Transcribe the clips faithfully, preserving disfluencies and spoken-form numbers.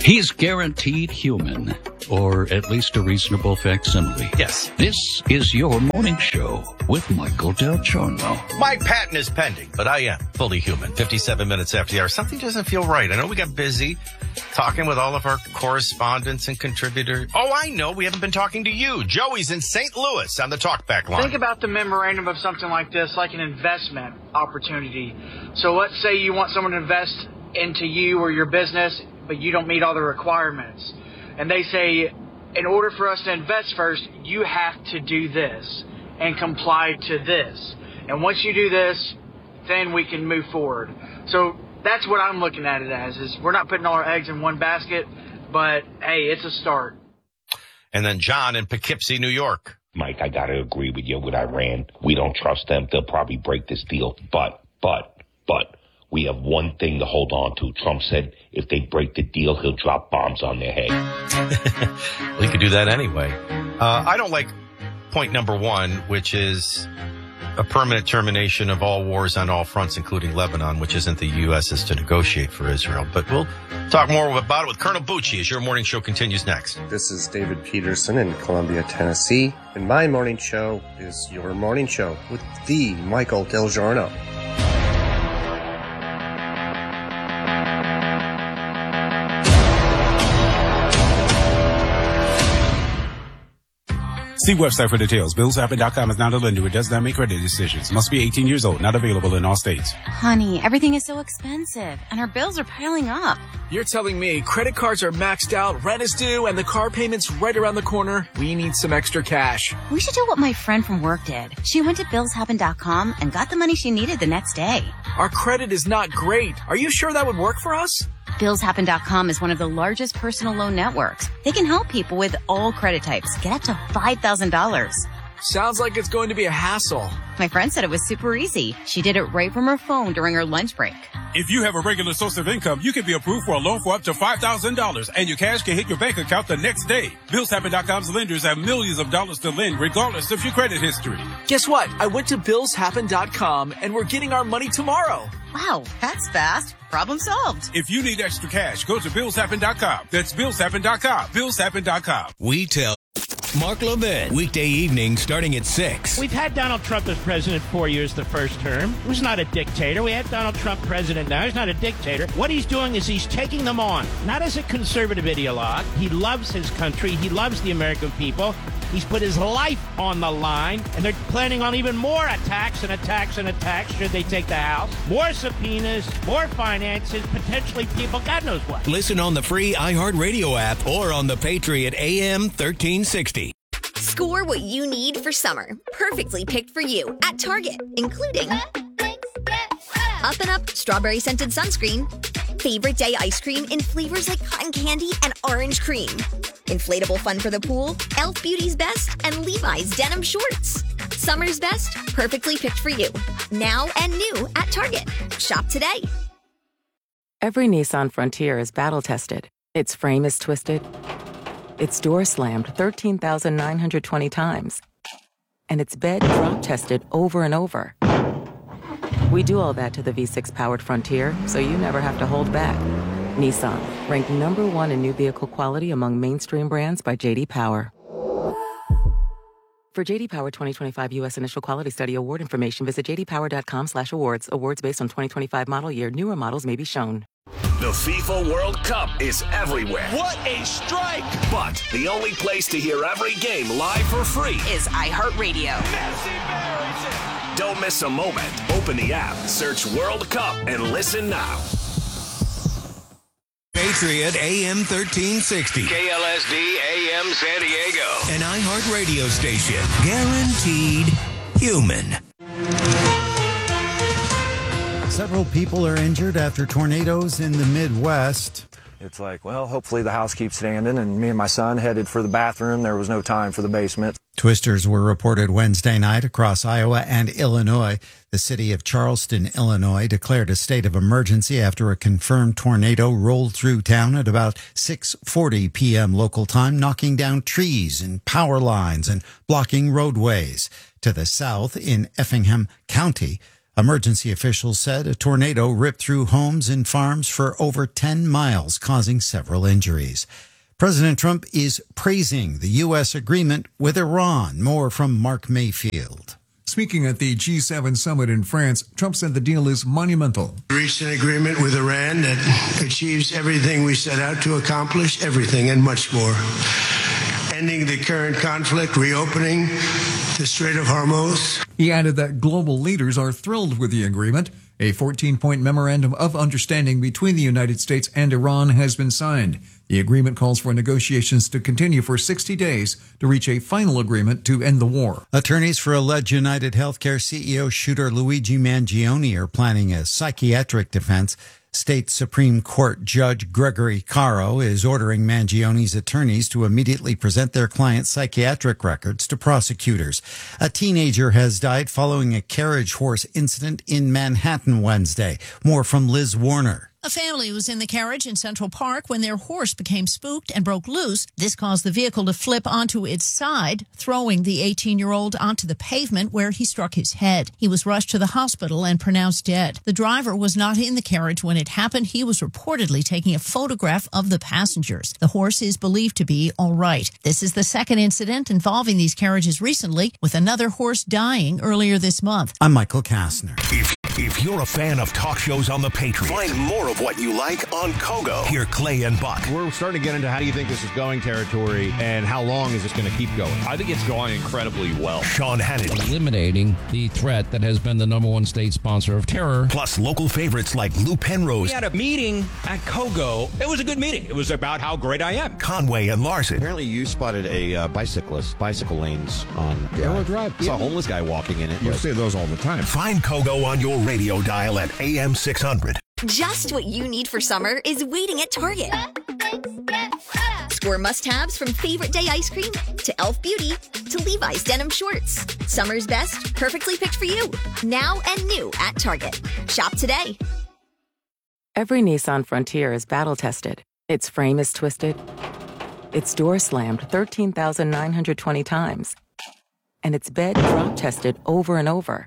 He's guaranteed human, or at least a reasonable facsimile. Yes. This is your morning show with Michael Del Giorno. My patent is pending, but I am fully human. fifty-seven minutes after the hour. Something doesn't feel right. I know we got busy talking with all of our correspondents and contributors. Oh, I know. We haven't been talking to you. Joey's in Saint Louis on the talkback line. Think about the memorandum of something like this, like an investment opportunity. So let's say you want someone to invest into you or your business, but you don't meet all the requirements. And they say, in order for us to invest first, you have to do this and comply to this. And once you do this, then we can move forward. So that's what I'm looking at it as, is we're not putting all our eggs in one basket, but hey, it's a start. And then John in Poughkeepsie, New York. Mike, I got to agree with you with Iran. We don't trust them. They'll probably break this deal. But, but, but, we have one thing to hold on to. Trump said if they break the deal, he'll drop bombs on their head. We could do that anyway. Uh, I don't like point number one, which is a permanent termination of all wars on all fronts, including Lebanon, which isn't the U S is to negotiate for Israel. But we'll talk more about it with Colonel Bucci as your morning show continues next. This is David Peterson in Columbia, Tennessee, and my morning show is your morning show with the Michael Del Giorno. See website for details. Bills Happen dot com is not a lender. It does not make credit decisions. Must be eighteen years old. Not available in all states. Honey, everything is so expensive, and our bills are piling up. You're telling me credit cards are maxed out, rent is due, and the car payment's right around the corner? We need some extra cash. We should do what my friend from work did. She went to Bills Happen dot com and got the money she needed the next day. Our credit is not great. Are you sure that would work for us? Bills Happen dot com is one of the largest personal loan networks. They can help people with all credit types get up to five thousand dollars. Sounds like it's going to be a hassle. My friend said it was super easy. She did it right from her phone during her lunch break. If you have a regular source of income, you can be approved for a loan for up to five thousand dollars, and your cash can hit your bank account the next day. Bills Happen dot com's lenders have millions of dollars to lend, regardless of your credit history. Guess what? I went to Bills Happen dot com, and we're getting our money tomorrow. Wow, that's fast. Problem solved. If you need extra cash, go to Bills Happen dot com. That's Bills Happen dot com. Bills Happen dot com. We tell Mark Levin, weekday evening starting at six. We've had Donald Trump as president four years the first term. He was not a dictator. We had Donald Trump president now. He's not a dictator. What he's doing is he's taking them on, not as a conservative ideologue. He loves his country. He loves the American people. He's put his life on the line, and they're planning on even more attacks and attacks and attacks should they take the House. More subpoenas, more finances, potentially people, God knows what. Listen on the free iHeartRadio app or on the Patriot A M thirteen sixty. Score what you need for summer. Perfectly picked for you at Target, including Up and Up Strawberry Scented Sunscreen, Favorite Day Ice Cream in flavors like cotton candy and orange cream, Inflatable Fun for the Pool, e l f Beauty's Best, and Levi's Denim Shorts. Summer's best, perfectly picked for you. Now and new at Target. Shop today. Every Nissan Frontier is battle-tested. Its frame is twisted. Its door slammed thirteen thousand nine hundred twenty times. And its bed drop-tested over and over. We do all that to the V six powered Frontier, so you never have to hold back. Nissan, ranked number one in new vehicle quality among mainstream brands by J D Power. For J D Power twenty twenty-five U S Initial Quality Study Award information, visit j d power dot com slash awards. Awards based on twenty twenty-five model year. Newer models may be shown. The FIFA World Cup is everywhere. What a strike! But the only place to hear every game live for free is iHeartRadio. Messi buries it! Don't miss a moment. Open the app, search World Cup, and listen now. Patriot A M thirteen sixty. K L S D A M San Diego. An iHeartRadio station. Guaranteed human. Several people are injured after tornadoes in the Midwest. It's like, well, hopefully the house keeps standing, and me and my son headed for the bathroom. There was no time for the basement. Twisters were reported Wednesday night across Iowa and Illinois. The city of Charleston, Illinois, declared a state of emergency after a confirmed tornado rolled through town at about six forty p.m. local time, knocking down trees and power lines and blocking roadways. To the south, in Effingham County, Emergency officials said a tornado ripped through homes and farms for over ten miles, causing several injuries. President Trump is praising the U S agreement with Iran. More from Mark Mayfield. Speaking at the G seven summit in France, Trump said the deal is monumental. We reached an agreement with Iran that achieves everything we set out to accomplish, everything and much more. Ending the current conflict, reopening the Strait of Hormuz. He added that global leaders are thrilled with the agreement. A fourteen-point memorandum of understanding between the United States and Iran has been signed. The agreement calls for negotiations to continue for sixty days to reach a final agreement to end the war. Attorneys for alleged United Healthcare C E O shooter Luigi Mangione are planning a psychiatric defense. State Supreme Court Judge Gregory Caro is ordering Mangione's attorneys to immediately present their client's psychiatric records to prosecutors. A teenager has died following a carriage horse incident in Manhattan Wednesday. More from Liz Warner. A family was in the carriage in Central Park when their horse became spooked and broke loose. This caused the vehicle to flip onto its side, throwing the eighteen-year-old onto the pavement where he struck his head. He was rushed to the hospital and pronounced dead. The driver was not in the carriage when it happened. He was reportedly taking a photograph of the passengers. The horse is believed to be all right. This is the second incident involving these carriages recently, with another horse dying earlier this month. I'm Michael Kastner. If, if you're a fan of talk shows on the Patriot, Find more of what you like on Kogo. Hear Clay and Buck. We're starting to get into how do you think this is going territory and how long is this going to keep going. I think it's going incredibly well. Sean Hannity. Eliminating the threat that has been the number one state sponsor of terror. Plus local favorites like Lou Penrose. We had a meeting at Kogo. It was a good meeting. It was about how great I am. Conway and Larson. Apparently you spotted a uh, bicyclist, bicycle lanes on Arrow Drive. I saw a homeless guy walking in it. You see those all the time. Find Kogo on your radio dial at A M six hundred. Just what you need for summer is waiting at Target. Score must-haves from favorite day ice cream to e l f Beauty to Levi's denim shorts. Summer's best, perfectly picked for you. Now and new at Target. Shop today. Every Nissan Frontier is battle-tested. Its frame is twisted. Its door slammed thirteen thousand nine hundred twenty times. And its bed drop-tested over and over.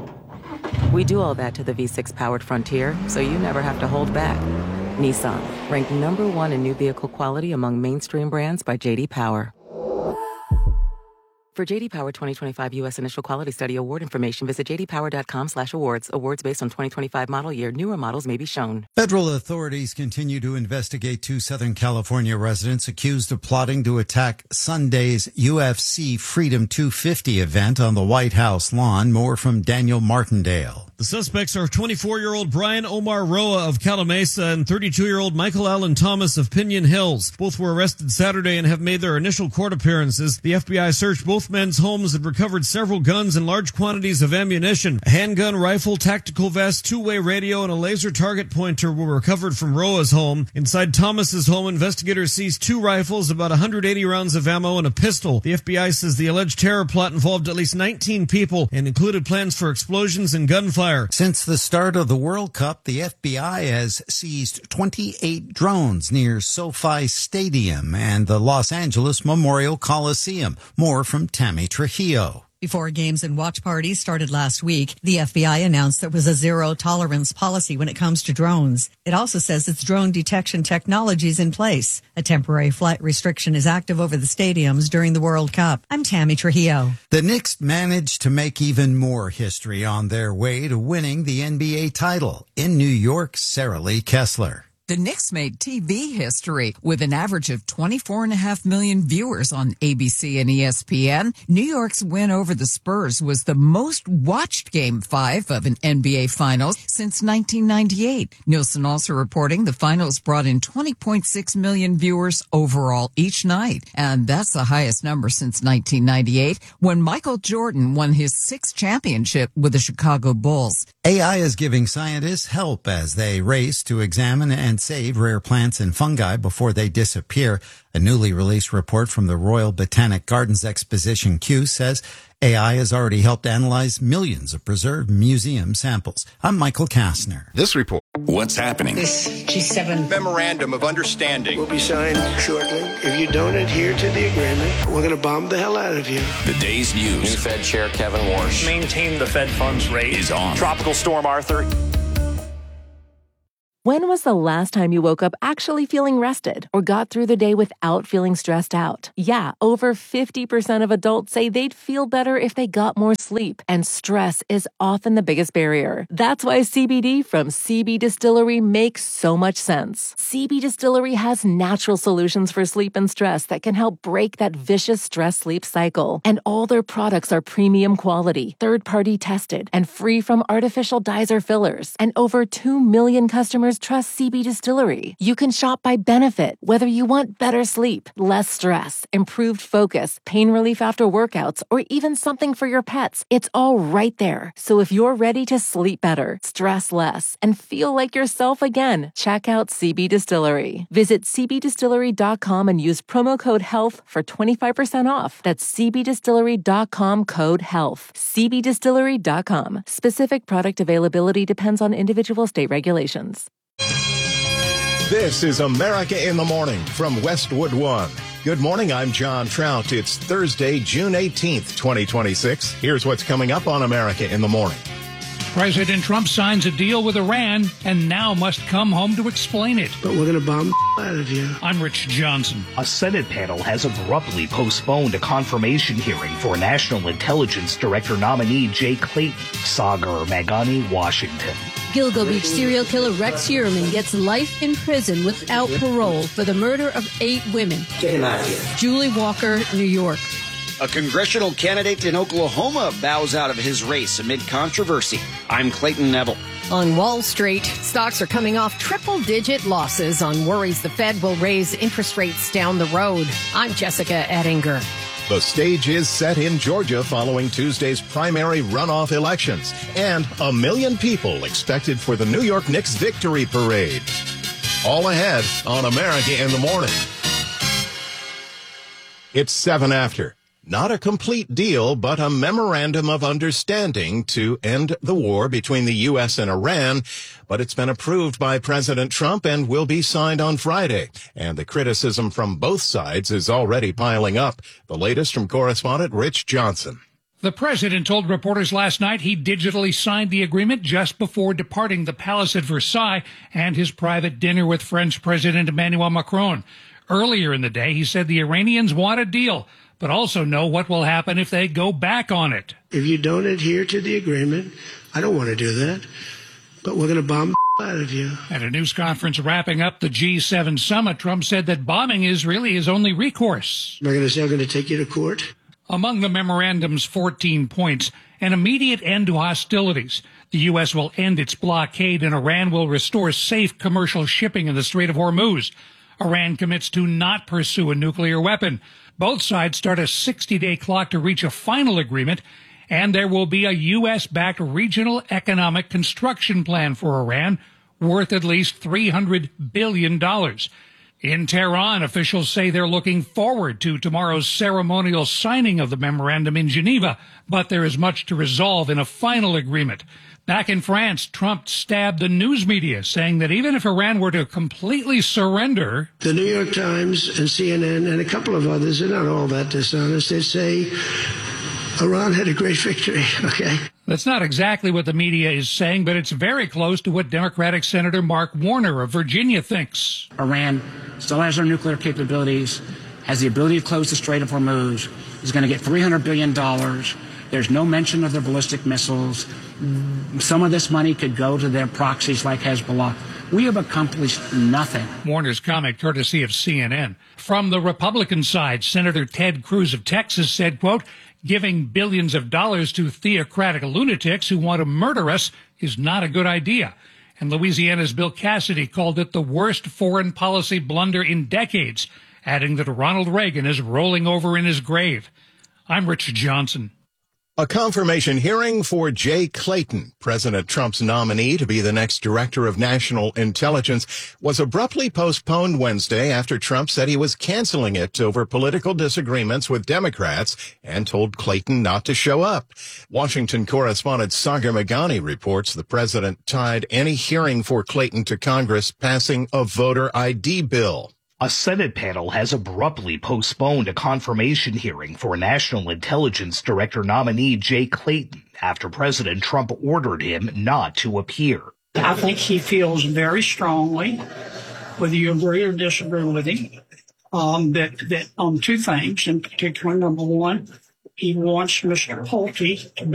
We do all that to the V six powered Frontier, so you never have to hold back. Nissan, ranked number one in new vehicle quality among mainstream brands by J D Power. For J D Power twenty twenty-five U S Initial Quality Study award information, visit j d power dot com slash awards. Awards based on twenty twenty-five model year. Newer models may be shown. Federal authorities continue to investigate two Southern California residents accused of plotting to attack Sunday's U F C Freedom two fifty event on the White House lawn. More from Daniel Martindale. The suspects are twenty-four-year-old Brian Omar Roa of Calamasa and thirty-two-year-old Michael Allen Thomas of Pinion Hills. Both were arrested Saturday and have made their initial court appearances. The F B I searched both men's homes and recovered several guns and large quantities of ammunition. A handgun, rifle, tactical vest, two-way radio, and a laser target pointer were recovered from Roa's home. Inside Thomas's home, investigators seized two rifles, about one hundred eighty rounds of ammo, and a pistol. The F B I says the alleged terror plot involved at least nineteen people and included plans for explosions and gunfire. Since the start of the World Cup, the F B I has seized twenty-eight drones near SoFi Stadium and the Los Angeles Memorial Coliseum. More from Tammy Trujillo. Before games and watch parties started last week, the F B I announced there was a zero-tolerance policy when it comes to drones. It also says its drone detection technology is in place. A temporary flight restriction is active over the stadiums during the World Cup. I'm Tammy Trujillo. The Knicks managed to make even more history on their way to winning the N B A title. In New York, Sarah Lee Kessler. The Knicks made T V history with an average of twenty-four and a half million viewers on A B C and E S P N. New York's win over the Spurs was the most watched Game five of an N B A Finals since nineteen ninety-eight. Nielsen also reporting the finals brought in twenty point six million viewers overall each night. And that's the highest number since nineteen ninety-eight, when Michael Jordan won his sixth championship with the Chicago Bulls. A I is giving scientists help as they race to examine and save rare plants and fungi before they disappear. A newly released report from the Royal Botanic Gardens Exposition Q says A I has already helped analyze millions of preserved museum samples. I'm Michael Kastner. This report. What's happening? This G seven Memorandum of Understanding will be signed shortly. If you don't adhere to the agreement, we're going to bomb the hell out of you. The day's news. New Fed Chair Kevin Warsh. Maintain the Fed funds rate. Is on. Tropical Storm Arthur. When was the last time you woke up actually feeling rested or got through the day without feeling stressed out? Yeah, over fifty percent of adults say they'd feel better if they got more sleep, and stress is often the biggest barrier. That's why C B D from C B Distillery makes so much sense. C B Distillery has natural solutions for sleep and stress that can help break that vicious stress-sleep cycle. And all their products are premium quality, third-party tested, and free from artificial dyes or fillers. And over two million customers trust C B Distillery. You can shop by benefit, whether you want better sleep, less stress, improved focus, pain relief after workouts, or even something for your pets. It's all right there. So if you're ready to sleep better, stress less, and feel like yourself again, check out C B Distillery. Visit c b distillery dot com and use promo code HEALTH for twenty-five percent off. That's c b distillery dot com code HEALTH. c b distillery dot com. Specific product availability depends on individual state regulations. This is America in the Morning from Westwood One. Good morning, I'm John Trout. It's Thursday, June eighteenth, twenty twenty-six. Here's what's coming up on America in the Morning. President Trump signs a deal with Iran and now must come home to explain it. But we're going to bomb the out of you. I'm Rich Johnson. A Senate panel has abruptly postponed a confirmation hearing for National Intelligence Director nominee Jay Clayton, Sagar Magani, Washington. Gilgo Beach serial killer Rex Heuermann gets life in prison without parole for the murder of eight women. Get him out of here. Julie Walker, New York. A congressional candidate in Oklahoma bows out of his race amid controversy. I'm Clayton Neville. On Wall Street, stocks are coming off triple-digit losses on worries the Fed will raise interest rates down the road. I'm Jessica Ettinger. The stage is set in Georgia following Tuesday's primary runoff elections, and a million people expected for the New York Knicks victory parade. All ahead on America in the Morning. It's seven after. Not a complete deal, but a memorandum of understanding to end the war between the U S and Iran. But it's been approved by President Trump and will be signed on Friday. And the criticism from both sides is already piling up. The latest from correspondent Rich Johnson. The president told reporters last night he digitally signed the agreement just before departing the palace at Versailles and his private dinner with French President Emmanuel Macron. Earlier in the day, he said the Iranians want a deal, but also know what will happen if they go back on it. If you don't adhere to the agreement, I don't want to do that, but we're going to bomb the out of you. At a news conference wrapping up the G seven summit, Trump said that bombing is really his only recourse. Am I going to say I'm going to take you to court? Among the memorandum's fourteen points, an immediate end to hostilities. The U S will end its blockade and Iran will restore safe commercial shipping in the Strait of Hormuz. Iran commits to not pursue a nuclear weapon. Both sides start a sixty-day clock to reach a final agreement, and there will be a U S-backed regional economic construction plan for Iran worth at least three hundred billion dollars. In Tehran, officials say they're looking forward to tomorrow's ceremonial signing of the memorandum in Geneva, but there is much to resolve in a final agreement. Back in France, Trump stabbed the news media, saying that even if Iran were to completely surrender... The New York Times and C N N and a couple of others are not all that dishonest. They say Iran had a great victory, okay? That's not exactly what the media is saying, but it's very close to what Democratic Senator Mark Warner of Virginia thinks. Iran still has their nuclear capabilities, has the ability to close the Strait of Hormuz, is going to get three hundred billion dollars. There's no mention of their ballistic missiles. Some of this money could go to their proxies like Hezbollah. We have accomplished nothing. Warner's comment courtesy of C N N. From the Republican side, Senator Ted Cruz of Texas said, quote, giving billions of dollars to theocratic lunatics who want to murder us is not a good idea. And Louisiana's Bill Cassidy called it the worst foreign policy blunder in decades, adding that Ronald Reagan is rolling over in his grave. I'm Rich Johnson. A confirmation hearing for Jay Clayton, President Trump's nominee to be the next director of national intelligence, was abruptly postponed Wednesday after Trump said he was canceling it over political disagreements with Democrats and told Clayton not to show up. Washington correspondent Sagar Meghani reports the president tied any hearing for Clayton to Congress passing a voter I D bill. A Senate panel has abruptly postponed a confirmation hearing for National Intelligence Director nominee Jay Clayton after President Trump ordered him not to appear. I think he feels very strongly, whether you agree or disagree with him, um, that, that on two things in particular. Number one, he wants Mister Pulte to